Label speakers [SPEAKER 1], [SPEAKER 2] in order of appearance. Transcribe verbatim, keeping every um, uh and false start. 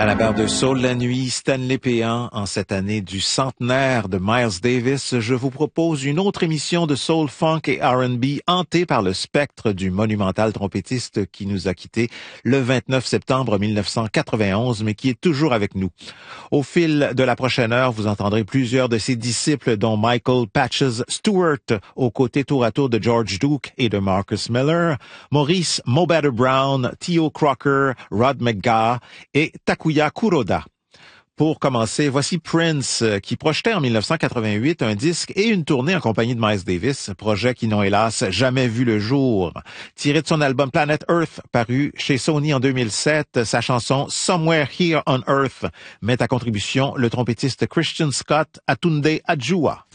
[SPEAKER 1] À la barre de Soul la nuit, Stanley Péan, en cette année du centenaire de Miles Davis, je vous propose une autre émission de Soul, Funk et R and B hantée par le spectre du monumental trompettiste qui nous a quittés le vingt-neuf septembre mille neuf cent quatre-vingt-onze, mais qui est toujours avec nous. Au fil de la prochaine heure, vous entendrez plusieurs de ses disciples, dont Michael Patches Stewart, aux côtés tour à tour de George Duke et de Marcus Miller, Maurice Mo Better Brown, Theo Crocker, Rod McGaw et Takuya Kuroda. Pour commencer, voici Prince, qui projetait en mille neuf cent quatre-vingt-huit un disque et une tournée en compagnie de Miles Davis, projet qui n'ont hélas jamais vu le jour. Tiré de son album Planet Earth, paru chez Sony en deux mille sept, sa chanson Somewhere Here on Earth met à contribution le trompettiste Christian Scott Atunde Adjua.